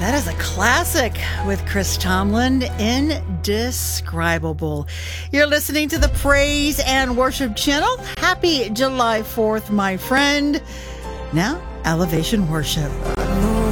That is a classic with Chris Tomlin, Indescribable. You're listening to the Praise and Worship Channel. Happy July 4th, my friend. Now, Elevation Worship. I know